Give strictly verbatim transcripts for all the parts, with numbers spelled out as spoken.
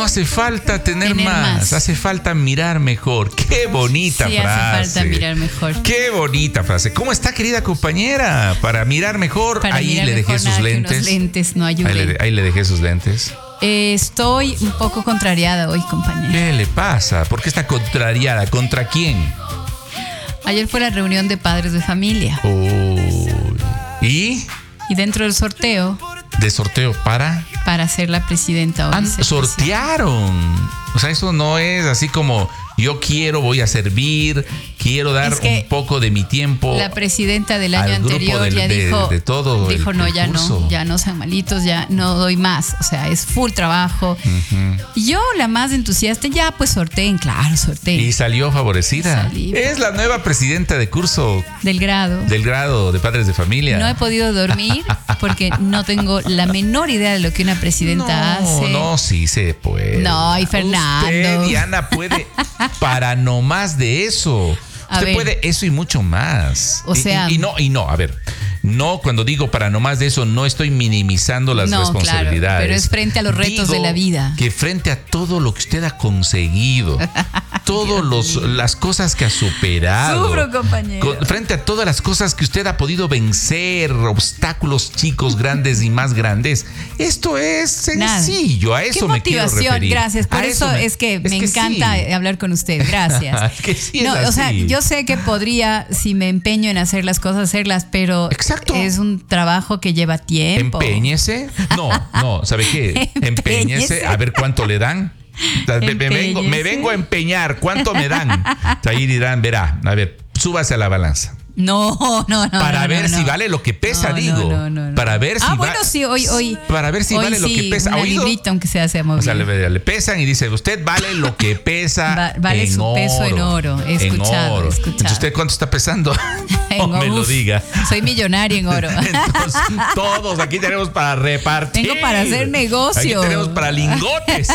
no hace falta tener, tener más, más, hace falta mirar mejor. Qué bonita sí, frase. Hace falta mirar mejor. Qué bonita frase. ¿Cómo está, querida compañera? Para mirar mejor, Para ahí mirar le dejé mejor, sus nada, lentes. Los lentes no ayuden. Ahí le, ahí le dejé sus lentes. Eh, estoy un poco contrariada hoy, compañera. ¿Qué le pasa? ¿Por qué está contrariada? ¿Contra quién? Ayer fue la reunión de padres de familia. Uy. ¿Y? Y dentro del sorteo. ¿De sorteo para? Para ser la presidenta. Ah, sortearon. O sea, eso no es así como yo quiero, voy a servir, quiero dar un poco de mi tiempo. La presidenta del año anterior del, ya de, dijo, de todo dijo el, no, el ya curso. no, ya no sean malitos, ya no doy más. O sea, es full trabajo. Uh-huh. Y yo, la más entusiasta, ya pues sorteen, claro, sorteen. Y salió favorecida. Salí. Es la nueva presidenta de curso. Del grado. Del grado de padres de familia. No he podido dormir porque no tengo la menor idea de lo que una presidenta no, hace. No, sí se puede. No, y Fernando. Usted, Diana, puede para no más de eso. A Usted ver. puede eso y mucho más. O sea. Y, y, y no, y no, a ver. No, cuando digo para no más de eso, no estoy minimizando las no, responsabilidades. Claro, pero es frente a los retos digo de la vida. Que frente a todo lo que usted ha conseguido, todas las cosas que ha superado. Sufro, compañero. Con, frente a todas las cosas que usted ha podido vencer, obstáculos chicos, grandes y más grandes. Esto es sencillo, Nada. a eso me quiero referir. Gracias, por eso, eso me, es que es me que encanta sí. hablar con usted. Gracias. Es que sí no, es así. O sea, yo sé que podría, si me empeño en hacer las cosas, hacerlas, pero Exacto. es un trabajo que lleva tiempo. Empeñese. No, no, ¿sabe qué? Empeñese a ver cuánto le dan. Me, me, vengo, me vengo a empeñar. ¿Cuánto me dan? Ahí dirán, verá, a ver, súbase a la balanza. No, no, no. Para no, ver no, si no. vale lo que pesa, no, digo. No, no, no, para ver si Ah, va, bueno, sí, hoy, hoy. Para ver si hoy vale sí, lo que pesa. Una ¿Oído? librita, aunque sea, sea movido. O sea, le, le pesan y dice, usted vale lo que pesa. Va, vale en su oro, peso en oro. He escuchado, en oro. he escuchado. Entonces, ¿usted cuánto está pesando? No me uf, lo diga. Soy millonaria en oro. Entonces, todos aquí tenemos para repartir. Tengo para hacer negocio. Aquí tenemos para lingotes.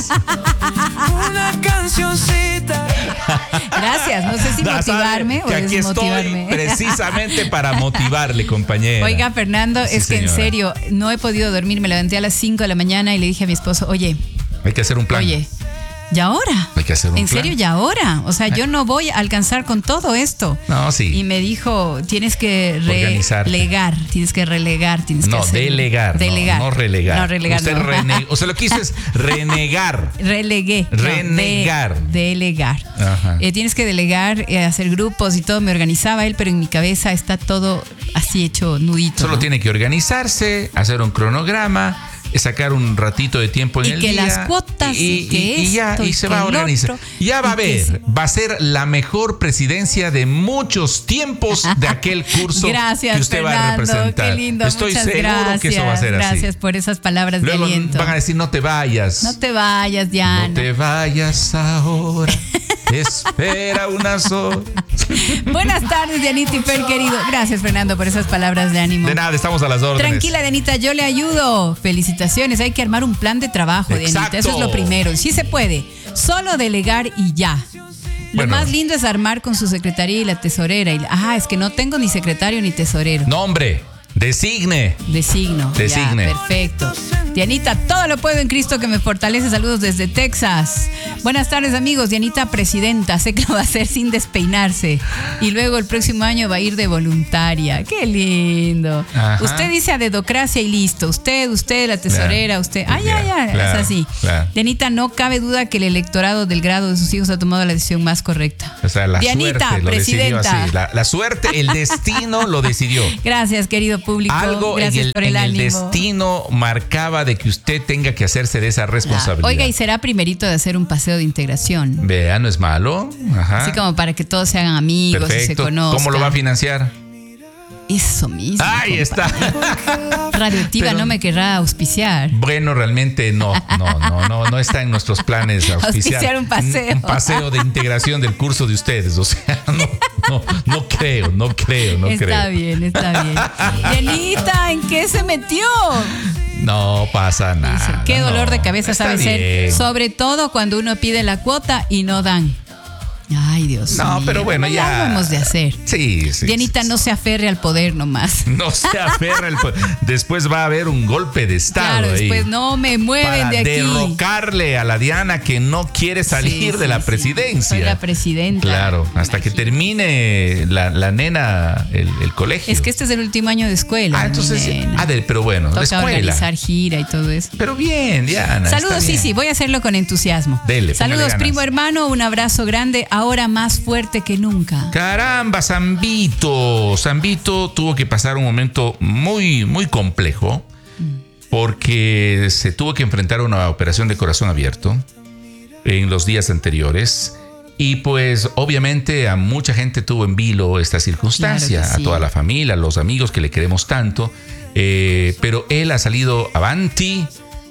Una cancioncita. Gracias. No sé si No, motivarme que o aquí desmotivarme. Estoy precisamente para motivarle, compañera. Oiga, Fernando, Sí, es que señora. en serio, no he podido dormir. Me levanté a las cinco de la mañana y le dije a mi esposo, oye, Hay que hacer un plan. oye, ¿y ahora? Hay que hacer un ¿En plan. serio, ya ahora? O sea, yo no voy a alcanzar con todo esto. No, sí. Y me dijo, tienes que relegar, tienes que relegar, tienes No, que hacer. delegar. Delegar. No, no relegar. No, relegar. Usted no. rene- o sea, lo que hizo es renegar. Relegué. no, Renegar. de- delegar. Ajá. Eh, tienes que delegar, eh, hacer grupos y todo. Me organizaba él, pero en mi cabeza está todo así hecho nudito. Solo ¿no? tiene que organizarse, hacer un cronograma, sacar un ratito de tiempo en Y el que día. las cuotas, y que y ya, esto, y y se que va a el organizar. otro, Ya va a y que ver, se- va a ser la mejor presidencia de muchos tiempos de aquel curso Gracias, que usted Fernando, va a representar. Qué lindo, Estoy muchas seguro gracias, que eso va a ser así. Gracias por esas palabras Luego de aliento. van a decir, no te vayas. No te vayas, Diana. No te vayas ahora. Espera unas horas. Buenas tardes, Dianita y Fer, querido. Gracias, Fernando, por esas palabras de ánimo. De nada, estamos a las órdenes. Tranquila, Dianita, yo le ayudo. Felicitaciones. Hay que armar un plan de trabajo, Dianita. Exacto. Eso es lo primero. Sí se puede. Solo delegar y ya. Lo Bueno. más lindo es armar con su secretaría y la tesorera. Y, ah, es que no tengo ni secretario ni tesorero. Nombre, designe. Designo. Designe. Ya, perfecto. Dianita, todo lo puedo en Cristo que me fortalece. Saludos desde Texas. Buenas tardes, amigos. Dianita, presidenta. Sé que lo va a hacer sin despeinarse. Y luego el próximo año va a ir de voluntaria. Qué lindo. Ajá. Usted dice a dedocracia y listo. Usted, usted, la tesorera, Claro. usted. Ah, ya, ya. Claro, es así. claro. Dianita, no cabe duda que el electorado del grado de sus hijos ha tomado la decisión más correcta. O sea, la Dianita, suerte lo decidió presidenta. así. La, la suerte, el destino lo decidió. Gracias, querido público. Algo en Gracias el, por el en el ánimo. destino marcaba de que usted tenga que hacerse de esa responsabilidad. Oiga, y será primerito de hacer un paseo de integración. Vea, no es malo. Ajá. Así como para que todos se hagan amigos y se Perfecto. conozcan. ¿Cómo lo va a financiar? Eso mismo. Ahí está. Radioactiva Pero- no me querrá auspiciar. Bueno, realmente no, no, no, no, no está en nuestros planes auspiciar, Auspiciar un paseo. Un paseo de integración del curso de ustedes. O sea, no, no, no creo, no creo, no está creo. bien, está bien. Dianita, ¿en qué se metió? No pasa nada. Qué dolor no, de cabeza está sabe bien. ser. Sobre todo cuando uno pide la cuota y no dan. Ay, Dios No, mío. pero bueno, ya. Lo hemos de hacer. Sí, sí. Dianita, sí, no sí. se aferre al poder nomás. No se aferra el poder. Después va a haber un golpe de Estado. Claro, ahí, después no me mueven para de aquí. derrocarle a la Diana que no quiere salir Sí, de sí, la sí. presidencia. Soy la presidenta. Claro, hasta que Imagínate. termine la, la nena el, el colegio. Es que este es el último año de escuela. Ah, entonces. mi nena. Ah, de- pero bueno, de Toca escuela. organizar gira y todo eso. Pero bien, Diana. Saludos, está sí, bien. sí, voy a hacerlo con entusiasmo. Dele, póngale Saludos, ganas. primo hermano, un abrazo grande, ahora más fuerte que nunca. Caramba, Zambito. Zambito tuvo que pasar un momento muy, muy complejo porque se tuvo que enfrentar a una operación de corazón abierto en los días anteriores. Y pues obviamente a mucha gente tuvo en vilo esta circunstancia, Claro que sí. a toda la familia, a los amigos que le queremos tanto. Eh, pero él ha salido avanti.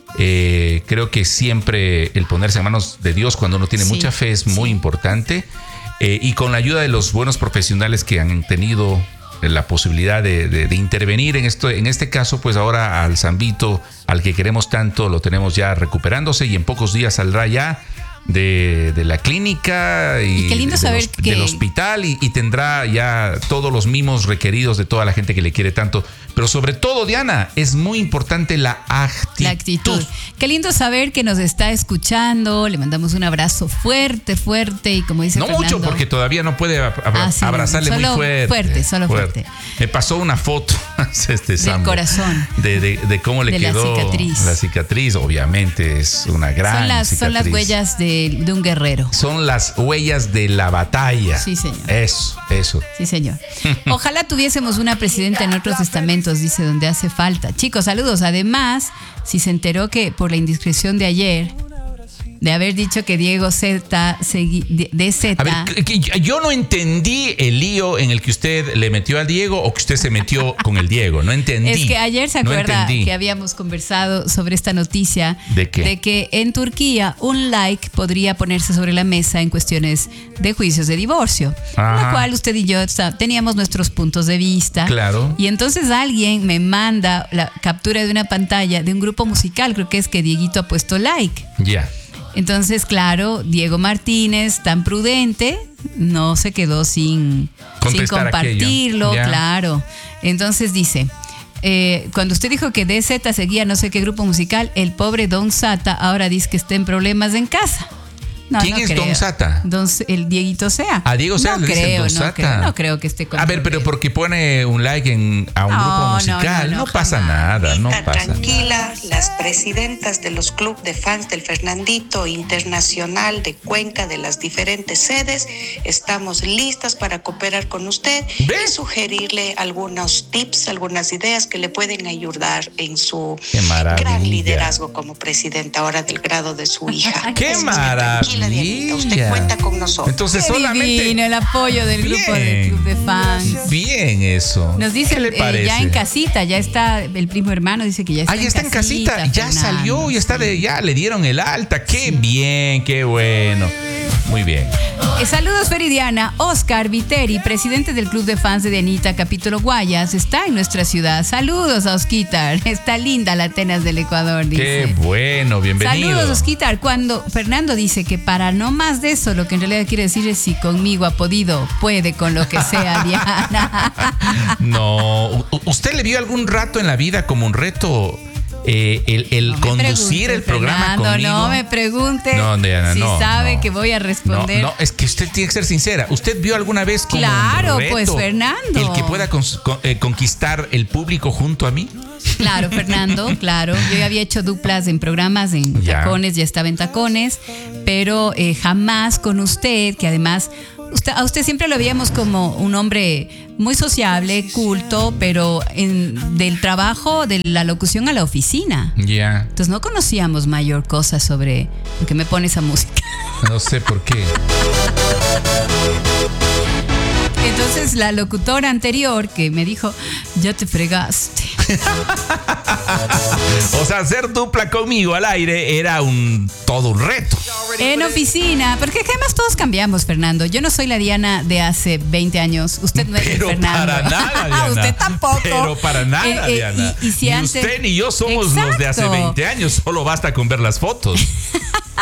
Eh, creo que siempre el ponerse en manos de Dios cuando uno tiene Sí, mucha fe es muy sí. importante. Eh, y con la ayuda de los buenos profesionales que han tenido la posibilidad de, de- de intervenir en esto, en este caso, pues ahora al Zambito, al que queremos tanto, lo tenemos ya recuperándose y en pocos días saldrá ya de, de la clínica y, Y qué lindo de- de saber los- que- del hospital y, y tendrá ya todos los mimos requeridos de toda la gente que le quiere tanto. Pero sobre todo, Diana, es muy importante la actitud. La actitud. Qué lindo saber que nos está escuchando. Le mandamos un abrazo fuerte, fuerte. Y como dice No Fernando, mucho, porque todavía no puede ab- ab- Ah, sí, abrazarle solo muy fuerte. fuerte, solo fuerte. Me pasó una foto este Sambo, corazón. De, de- de cómo le De la quedó cicatriz. la cicatriz. Obviamente es una gran son las, son las cicatriz. huellas de, de un guerrero. Son las huellas de la batalla. Sí, señor. Eso, eso. Sí, señor. Ojalá tuviésemos una presidenta en otros estamentos, dice, donde hace falta. Chicos, saludos. Además, si se enteró que por la indiscreción de ayer, de haber dicho que Diego Z, segui- de, de Z, A ver, que- que yo no entendí el lío en el que usted le metió al Diego o que usted se metió con el Diego. No entendí. es que ayer se No acuerda entendí. que habíamos conversado sobre esta noticia ¿De qué? que en Turquía un like podría ponerse sobre la mesa en cuestiones de juicios de divorcio, en Ajá. la cual usted y yo está- teníamos nuestros puntos de vista. Claro. Y entonces alguien me manda la captura de una pantalla de un grupo musical, creo que es que Dieguito ha puesto like. Ya. Entonces, claro, Diego Martínez, tan prudente, no se quedó sin, sin Contestar compartirlo, aquello. Ya. claro. Entonces dice, eh, cuando usted dijo que D Z seguía no sé qué grupo musical, el pobre Don Sata ahora dice que está en problemas en casa. No, ¿Quién no es creo. Don Sata? Don, el Dieguito Sea. A Diego Sea no le dicen creo, Don no Sata. creo, no creo que esté con A ver, pero porque pone un like en, a un No, grupo no, musical, no, no, no, pasa jamás. nada, no Está pasa nada. tranquila, las presidentas de los clubes de fans del Fernandito Internacional de Cuenca de las diferentes sedes, estamos listas para cooperar con usted ¿Ve? y sugerirle algunos tips, algunas ideas que le pueden ayudar en su Qué maravilla. gran liderazgo como presidenta ahora del grado de su hija. ¡Qué Así es que tranquila, Dianita, usted maravilla! cuenta con nosotros. Entonces Qué solamente divino el apoyo del grupo Bien. del club de fans. bien eso. Nos dice ¿Qué le eh, parece? ya en casita, ya está el primo hermano, dice que ya está, Ah, ya está en casita, ya Fernando, salió, ya está sí. de, ya le dieron el alta. Qué bien, qué bueno. Muy bien. Eh, saludos, Feridiana. Oscar Viteri, presidente del club de fans de Dianita, capítulo Guayas, está en nuestra ciudad. Saludos a Osquitar. Está linda la Atenas del Ecuador, dice. Qué bueno, bienvenido. Saludos, Osquitar. Cuando Fernando dice que para no más de eso, lo que en realidad quiere decir es si conmigo ha podido, puede con lo que sea, Diana. No, U- ¿usted le vio algún rato en la vida como un reto eh, el, el No me conducir pregunte, el programa Fernando, conmigo? no me pregunte No, Diana, si no, sabe no. que voy a No, responder. no, es que usted tiene que ser sincera. ¿Usted vio alguna vez como Claro, un reto pues, Fernando. el que pueda cons- con- eh, conquistar el público junto a mí? Claro, Fernando, claro. Yo ya había hecho duplas en programas, en Ya. Tacones, ya estaba en Tacones, pero eh, jamás con usted, que además usted, a usted siempre lo veíamos como un hombre muy sociable, culto, pero en, del trabajo, de la locución a la oficina. Ya, Entonces no conocíamos mayor cosa sobre lo que me pone esa música. no sé por qué. Entonces la locutora anterior que me dijo, ya te fregaste. O sea, hacer dupla conmigo al aire era un todo un reto. En oficina, porque además todos cambiamos, Fernando. Yo no soy la Diana de hace veinte años. Usted no es el Pero Fernando. para nada, Diana. Usted tampoco. Pero para nada, Eh, eh, Diana. y- y si ni antes- usted ni yo somos los de hace Exacto. veinte años. Solo basta con ver las fotos.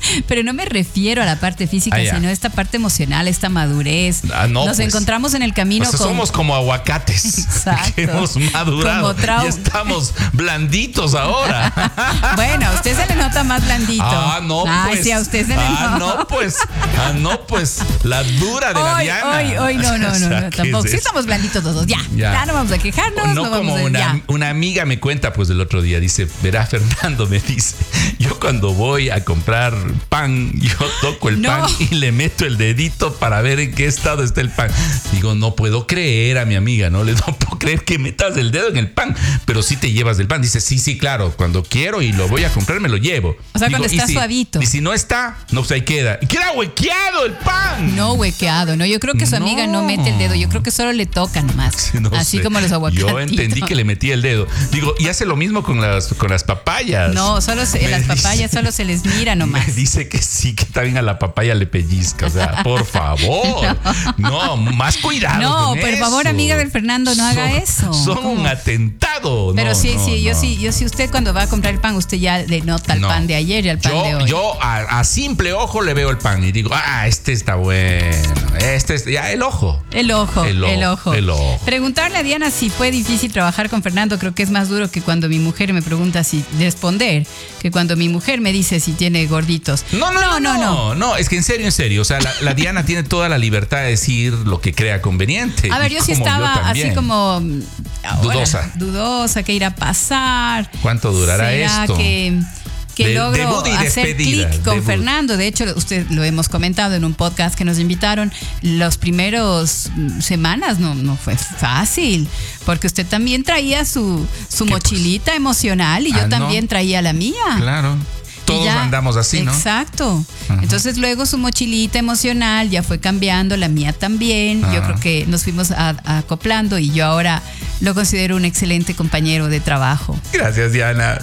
Pero no me refiero a la parte física, Ah, ya. sino a esta parte emocional, esta madurez. Ah, no, Nos pues. encontramos en el camino O sea, con... somos como aguacates. Exacto. Que hemos madurado. Como trau- Y estamos blanditos ahora. Bueno, a usted se le nota más blandito. Ah, no, Ay, pues. sí, a usted se le Ah, nota. no, pues. Ah, no, pues. La dura de la Hoy, Diana. hoy, hoy, no, no, O no, sea, no, ¿qué tampoco. es Sí eso? estamos blanditos todos, ya. Ya. Ya, no vamos a quejarnos, No no, como vamos a... una, ya. una amiga me cuenta pues del otro día, dice, verá, Fernando, me dice, yo cuando voy a comprar pan, yo toco el No. pan y le meto el dedito para ver en qué estado está el pan. Digo, no puedo creer a mi amiga, no le no puedo creer que metas el dedo en el pan, pero sí te llevas del pan. Dice, sí, sí, claro, cuando quiero y lo voy a comprar me lo llevo. O sea, Digo, cuando "¿Y está si- suavito". Y si no está, no, pues ahí queda. Y queda huequeado el pan. No huequeado, no, yo creo que su No. amiga no mete el dedo, yo creo que solo le toca nomás. No Así sé. como los aguacatitos. Yo entendí que le metía el dedo. Digo, y hace lo mismo con las, con las papayas. No, solo se- Me las dice- papayas solo se les mira nomás. Me dice que sí, que también a la papaya le pellizca. O sea, por favor. No, más cuidado. No, con por eso. favor, amiga del Fernando, no haga Son- eso. Son ¿Cómo? un atentado. Pero No, sí, no, sí, yo no. sí, yo sí, usted cuando va a comprar el pan, usted ya le nota el No. pan de ayer y el pan yo, de hoy. Yo a, a simple ojo le veo el pan y digo, ah, este está bueno. Este es ya el ojo. El ojo, El el ojo, ojo, el ojo. Preguntarle a Diana si fue difícil trabajar con Fernando, creo que es más duro que cuando mi mujer me pregunta si responder, que cuando mi mujer me dice si tiene gorditos. No, no, no, no, no, no, es que en serio, en serio, o sea, la, la Diana tiene toda la libertad de decir lo que crea conveniente. A ver, y yo sí como estaba también. así como mm, ahora, Dudosa. dudosa, ¿qué irá a pasar? ¿Cuánto durará ¿Será esto? que que De- logro debut y hacer despedida, clic con debut. Fernando? De hecho, usted lo hemos comentado en un podcast que nos invitaron. Los primeros mm, semanas no, no fue fácil, porque usted también traía su, su ¿Qué, mochilita emocional y yo Ah, ¿no? también traía la mía. Claro. Y Todos ya- andamos así, ¿no? Exacto. Ajá. Entonces luego su mochilita emocional ya fue cambiando, la mía también. Yo Ajá. creo que nos fuimos a- a acoplando y yo ahora lo considero un excelente compañero de trabajo. Gracias, Diana.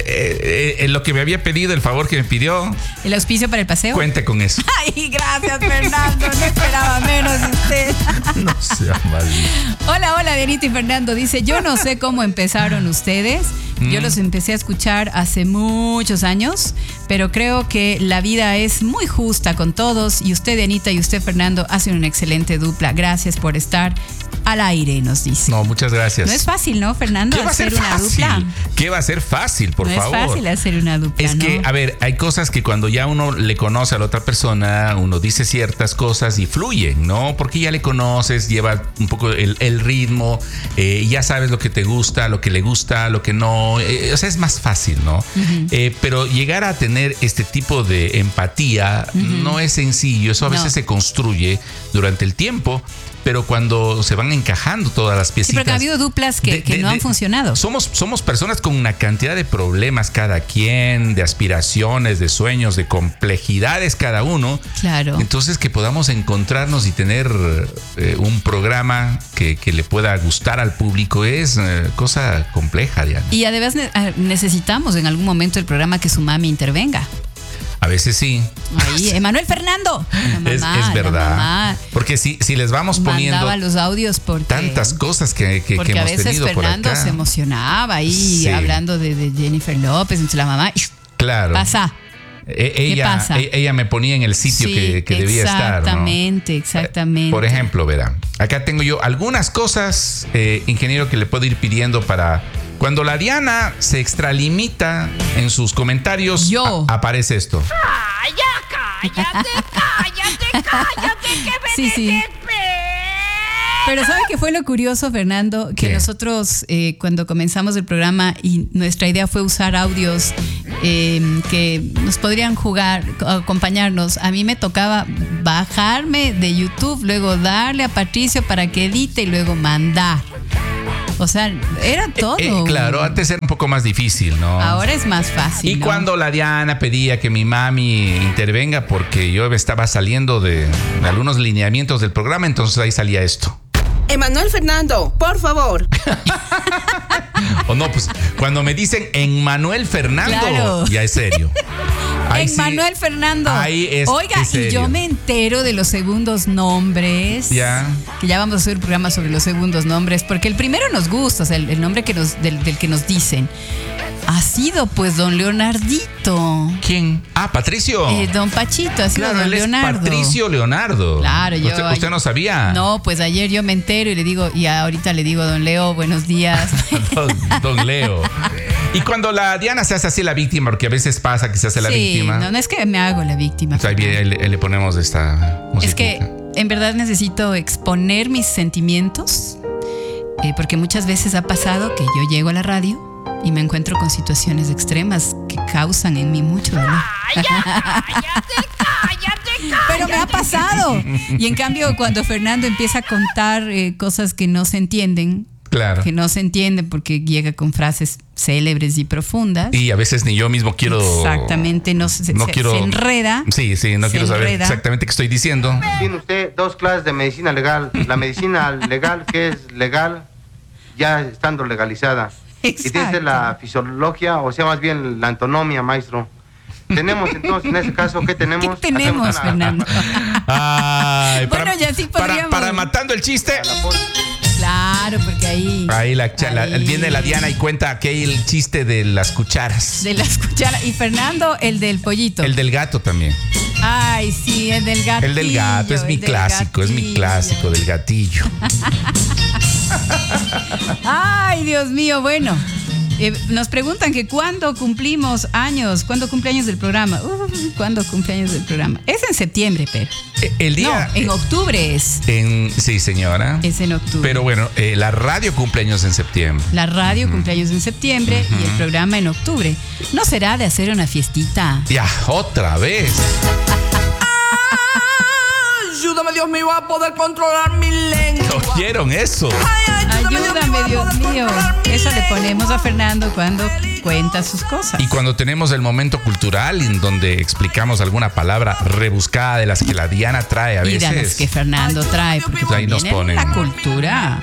Eh, eh, en lo que me había pedido, el favor que me pidió, ¿El auspicio para el paseo? cuente con eso. Ay, gracias, Fernando. No esperaba menos de usted. No sea maldito. Hola, hola, Dianita y Fernando. Dice, yo no sé cómo empezaron ustedes. Yo los empecé a escuchar hace muchos años, pero creo que la vida es muy justa con todos y usted, Dianita, y usted, Fernando, hacen una excelente dupla. Gracias por estar al aire, nos dice. No, muchas gracias. No es fácil, ¿no, Fernando? ¿Qué va a ser hacer una fácil? dupla. ¿Qué va a ser fácil, por no favor? es fácil hacer una dupla, Es que, ¿no? a ver, hay cosas que cuando ya uno le conoce a la otra persona, uno dice ciertas cosas y fluyen, ¿no? Porque ya le conoces, lleva un poco el, el ritmo, eh, ya sabes lo que te gusta, lo que le gusta, lo que no. Eh, o sea, es más fácil, ¿no? Uh-huh. Eh, pero llegar a tener este tipo de empatía uh-huh. no es sencillo. Eso a veces no. se construye durante el tiempo. Pero cuando se van encajando todas las piecitas. Sí, porque ha habido duplas que, de, que de, no han de, funcionado. Somos, somos personas con una cantidad de problemas cada quien, de aspiraciones, de sueños, de complejidades cada uno. Claro. Entonces que podamos encontrarnos y tener eh, un programa que, que le pueda gustar al público es eh, cosa compleja, Diana. Y además necesitamos en algún momento el programa que su mami intervenga. A veces sí. Ahí, Emanuel Fernando. Mamá, es, es verdad. Porque si, si les vamos poniendo. Mandaba los audios porque. Tantas cosas que, que, porque que hemos a veces tenido Fernando por acá. se emocionaba ahí sí. hablando de, de Jennifer López, entre la mamá. Claro. Pasa. E- ella, pasa? E- ella me ponía en el sitio sí, que, que debía estar. Exactamente, exactamente. Por ejemplo, verá, acá tengo yo algunas cosas, eh, ingeniero, que le puedo ir pidiendo para. Cuando la Diana se extralimita en sus comentarios, yo. A- aparece esto. ¡Ay, ya, cállate, cállate, cállate, que me sí, sí. Pero ¿sabe qué fue lo curioso, Fernando? Que ¿Qué? nosotros eh, cuando comenzamos el programa y nuestra idea fue usar audios eh, que nos podrían jugar, acompañarnos. A mí me tocaba bajarme de YouTube, luego darle a Patricio para que edite y luego mandar. O sea, era todo. Eh, eh, claro, antes era un poco más difícil, ¿no? Ahora es más fácil. Y ¿no? cuando la Diana pedía que mi mami intervenga porque yo estaba saliendo de, de algunos lineamientos del programa, entonces ahí salía esto. Emanuel Fernando, por favor. O no, pues cuando me dicen Emmanuel Fernando, claro. ya es serio. Ahí Emmanuel sí, Fernando. Ahí es. Oiga, es serio. Y yo me entero de los segundos nombres. Ya. Que ya vamos a hacer un programa sobre los segundos nombres, porque el primero nos gusta, o sea, el, el nombre que nos, del, del que nos dicen. Ha sido pues don Leonardito. ¿Quién? Ah, Patricio. Eh, don Pachito, ha sido Claro, don él es Leonardo. Patricio Leonardo. Claro, yo. ¿Usted, usted no sabía? No, pues ayer yo me entero y le digo, y ahorita le digo, don Leo, buenos días. don, don Leo. Y cuando la Diana se hace así la víctima, porque a veces pasa que se hace la sí, víctima. No, no es que me hago la víctima. O sea, ahí viene, ahí le, ahí le ponemos esta musiquita. Es que en verdad necesito exponer mis sentimientos, eh, porque muchas veces ha pasado que yo llego a la radio y me encuentro con situaciones extremas que causan en mí mucho dolor. Cállate, cállate, cállate. Pero me ha pasado. Y en cambio, cuando Fernando empieza a contar eh, cosas que no se entienden, Claro. que no se entienden porque llega con frases célebres y profundas. Y a veces ni yo mismo quiero. Exactamente, no se, no se, quiero, se enreda. Sí, sí, no se quiero saber enreda. exactamente qué estoy diciendo. Tiene usted dos clases de medicina legal. La medicina legal, que es legal ya estando legalizada. Exacto. Y tiene la fisiología, o sea, más bien la antonomia, maestro. Tenemos entonces, en ese caso, ¿qué tenemos? ¿Qué tenemos, Hacemos una- Fernando? Ay, para, Bueno, ya sí para, podríamos. para matando el chiste. la pol- Claro, porque ahí. Ahí, la, cha- la- ahí. viene la Diana y cuenta que hay el chiste de las cucharas. De las cucharas. Y Fernando, el del pollito. El del gato también. Ay, sí, el del gato. El del gato es mi clásico, es mi clásico del gatillo. Ay, Dios mío, bueno. Eh, nos preguntan que cuándo cumplimos años, cuándo cumpleaños del programa. Uh, ¿Cuándo cumpleaños del programa? Es en septiembre, pero. Eh, El día. No, en octubre es. en- sí, señora. Es en octubre. Pero bueno, eh, la radio cumpleaños en septiembre. La radio cumpleaños en septiembre y el programa en octubre. ¿No será de hacer una fiestita? Ya, otra vez. Ayúdame, Dios mío, a poder controlar mi lengua. ¿Oyeron eso? Ayúdame, Dios mío. Eso le ponemos a Fernando cuando cuenta sus cosas. Y cuando tenemos el momento cultural en donde explicamos alguna palabra rebuscada de las que la Diana trae a Y de las veces. que Fernando trae, porque Ahí nos viene ponen. la cultura.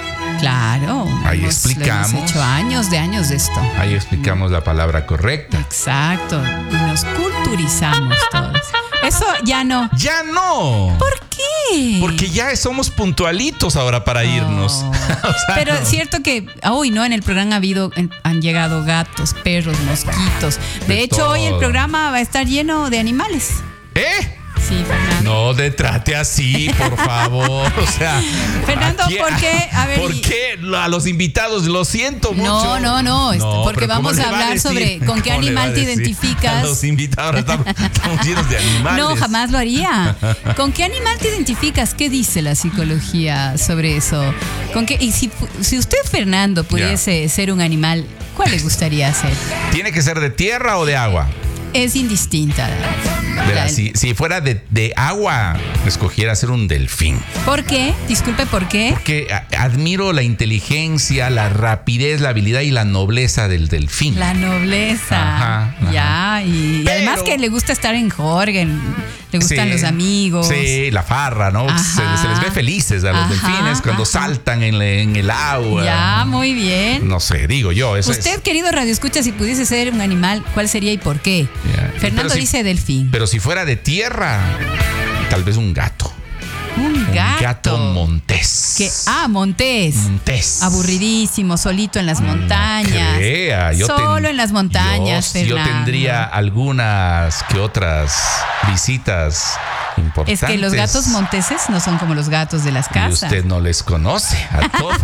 Claro. Ahí hemos- explicamos. Hemos hecho años de años de esto. Ahí explicamos la palabra correcta. Exacto. Y nos culturizamos todos. Eso ya no. ¡Ya no! ¿Por qué? Porque ya somos puntualitos ahora para irnos. Oh. O sea, Pero no. es cierto que hoy, ¿no? En el programa ha habido, en- han llegado gatos, perros, mosquitos. De, De hecho, hoy el todo. programa va a estar lleno de animales. ¿Eh? Sí, Fernando. No te trate así, por favor. O sea, Fernando, aquí- ¿por qué? A ver, ¿por y- qué a los invitados lo siento mucho? No, no, no, este, porque pero ¿cómo vamos le a va hablar decir? sobre con qué ¿Cómo le va animal a te decir? identificas. A los invitados ahora estamos, estamos llenos de animales. No, jamás lo haría. ¿Con qué animal te identificas? ¿Qué dice la psicología sobre eso? ¿Con qué? Y si, si usted, Fernando, pudiese ser un animal, ¿cuál le gustaría ser? ¿Tiene que ser de tierra o de agua? Es indistinta. Verá, La- si, si fuera de, de agua, escogiera ser un delfín. ¿Por qué? Disculpe, ¿por qué? Porque a- admiro la inteligencia, la rapidez, la habilidad y la nobleza del delfín. La nobleza. Ajá, ajá. Ya, y Pero- además que le gusta estar en Jorge, le gustan Sí, los amigos. Sí, la farra, ¿no? Se, Ajá. se les ve felices a los Ajá, delfines cuando ajá. saltan en, le- en el agua. Ya, muy bien. No sé, digo yo. Eso Usted, es. querido Radio Escucha, si pudiese ser un animal, ¿cuál sería y por qué? Ya. Fernando Pero si- dice delfín. Pero si fuera de tierra, tal vez un gato. Un Un gato. gato montés. Que, ah, Montés. Montés. Aburridísimo, solito en las montañas. Crea, yo Solo ten- en las montañas, yo, yo Fernando. tendría algunas que otras visitas importantes. Es que los gatos monteses no son como los gatos de las Y casas. usted no les conoce a todos.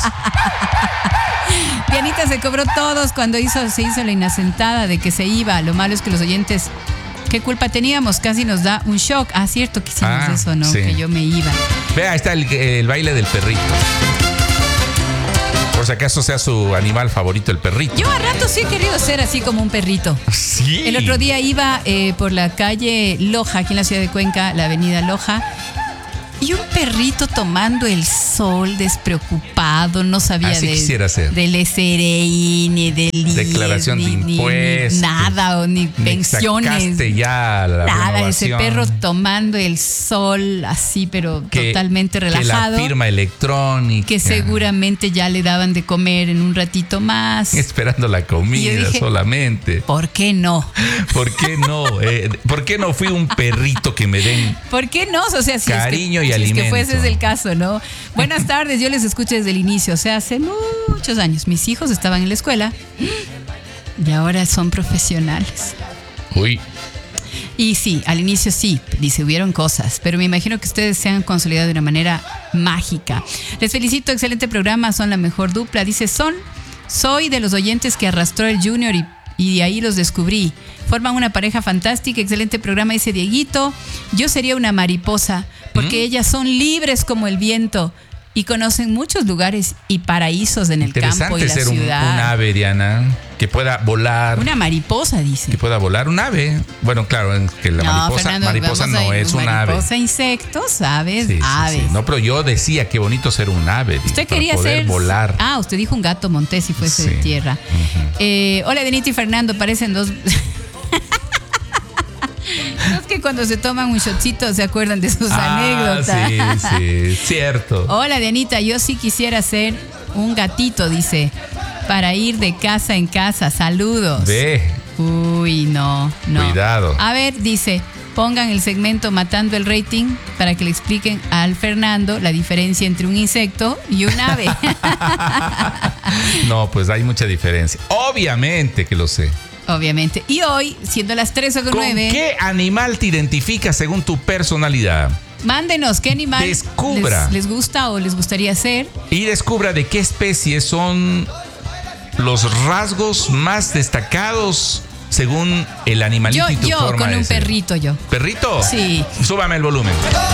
Dianita se cobró todos cuando hizo, se hizo la inacentada de que se iba. Lo malo es que los oyentes, ¿qué culpa teníamos? Casi nos da un shock. Ah, cierto que hicimos Ah, eso, ¿no? sí. Que yo me iba. Vea, ahí está el, el baile del perrito. Por si acaso sea su animal favorito, el perrito. Yo a rato sí he querido ser así como un perrito. Sí. El otro día iba eh, por la calle Loja, aquí en la ciudad de Cuenca, la avenida Loja, y un perrito tomando el sol, despreocupado, no sabía Así de- quisiera ser. del S R I, ni del I R, Declaración ni, de ni- ni impuestos. nada, o ni Ni pensiones. sacaste ya la Nada, ese renovación. perro tomando el sol así, pero Que- totalmente relajado. Que la firma electrónica. que seguramente ya le daban de comer en un ratito más. Esperando la Y comida yo dije, solamente. ¿Por qué no? ¿Por qué no? Eh, ¿Por qué no fui un perrito que me den? ¿Por qué no? O sea, si Cariño es y que, si es que alimento. fuese ese el caso, ¿no? Buenas tardes, yo les escucho desde el inicio, o sea, hace muchos años. Mis hijos estaban en la escuela Y ahora son profesionales. Uy. Y sí, al inicio sí, dice, hubieron cosas, pero me imagino que ustedes se han consolidado de una manera mágica. Les felicito, excelente programa, son la mejor dupla. Dice, son, soy de los oyentes que arrastró el Junior y, y de ahí los descubrí. Forman una pareja fantástica, excelente programa, dice Dieguito. Yo sería una mariposa, porque ¿Mm? ellas son libres como el viento y conocen muchos lugares y paraísos en el campo y la ser ciudad. Un, un ave, Diana, que pueda volar. Una mariposa, dice. Que pueda volar, un ave. Bueno, claro, que la no, mariposa, Fernando, mariposa no es un ave. Mariposa, insectos, aves, sí, sí, aves. Sí. No, pero yo decía qué bonito ser un ave. Usted para quería poder ser. volar. Ah, usted dijo un gato montés y fuese sí. de tierra. Uh-huh. eh, hola, Denito y Fernando, parecen dos. No es que cuando se toman un shotcito se acuerdan de sus ah, anécdotas. Sí, sí, cierto. Hola, Dianita, yo sí quisiera ser un gatito, dice, para ir de casa en casa. Saludos. Ve. Uy, no, no. Cuidado. A ver, dice, pongan el segmento Matando el Rating para que le expliquen al Fernando la diferencia entre un insecto y un ave. No, pues hay mucha diferencia. Obviamente que lo sé. Obviamente. Y hoy, siendo las tres o ¿Con nueve. qué animal te identificas según tu personalidad? Mándenos qué animal descubra. Les, les gusta o les gustaría ser. Y descubra de qué especie son los rasgos más destacados según el animalito yo, y tu yo, forma con de un ser. perrito yo. ¿Perrito? Sí. Súbame el volumen.